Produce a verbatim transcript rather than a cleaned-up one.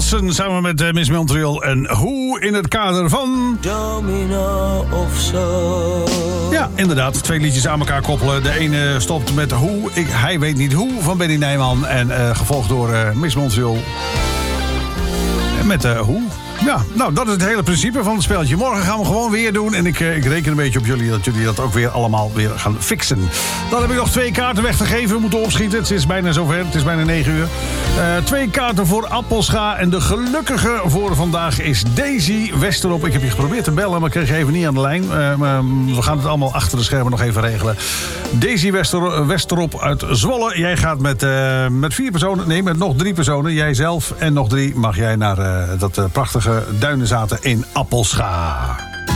Wilson samen met uh, Miss Montreal en Hoe in het kader van... Domino of zo. Ja, inderdaad. Twee liedjes aan elkaar koppelen. De ene stopt met Hoe, ik, Hij weet niet hoe van Benny Nijman. En uh, gevolgd door uh, Miss Montreal. Met uh, Hoe. Ja, nou, dat is het hele principe van het spelletje. Morgen gaan we gewoon weer doen. En ik, ik reken een beetje op jullie dat jullie dat ook weer allemaal weer gaan fixen. Dan heb ik nog twee kaarten weg te geven. We moeten opschieten. Het is bijna zover. Het is bijna negen uur. Uh, twee kaarten voor Appelscha. En de gelukkige voor vandaag is Daisy Westerop. Ik heb je geprobeerd te bellen, maar ik kreeg je even niet aan de lijn. Uh, we gaan het allemaal achter de schermen nog even regelen. Daisy Wester, Westerop uit Zwolle. Jij gaat met, uh, met vier personen. Nee, met nog drie personen. Jij zelf en nog drie mag jij naar uh, dat uh, prachtige Duinenzaten in Appelscha.